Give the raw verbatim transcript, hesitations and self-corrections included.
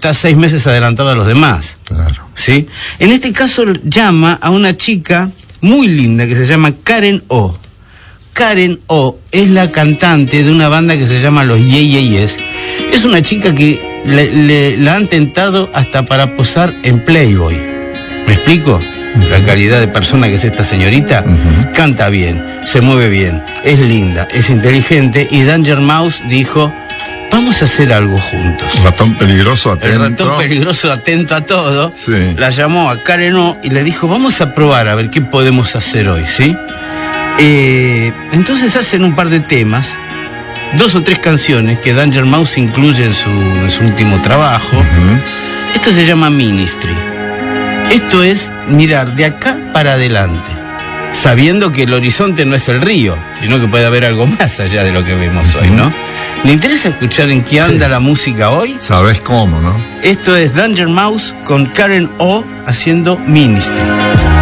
está seis meses adelantado a los demás. Claro. ¿Sí? En este caso llama a una chica muy linda que se llama Karen O. Karen O es la cantante de una banda que se llama Los Ye Ye Yes. Es una chica que le, le, la han tentado hasta para posar en Playboy. ¿Me explico? Uh-huh. La calidad de persona que es esta señorita. Uh-huh. Canta bien, se mueve bien, es linda, es inteligente, y Danger Mouse dijo: vamos a hacer algo juntos. Ratón peligroso, atento. El ratón peligroso, atento a todo. Sí. La llamó a Karen O y le dijo: vamos a probar a ver qué podemos hacer hoy, ¿sí? Eh, entonces hacen un par de temas, dos o tres canciones que Danger Mouse incluye en su, en su último trabajo. Uh-huh. Esto se llama Ministry. Esto es mirar de acá para adelante, sabiendo que el horizonte no es el río, sino que puede haber algo más allá de lo que vemos hoy, ¿no? ¿Le interesa escuchar en qué anda sí. la música hoy? Sabes cómo, ¿no? Esto es Danger Mouse con Karen O haciendo Ministry.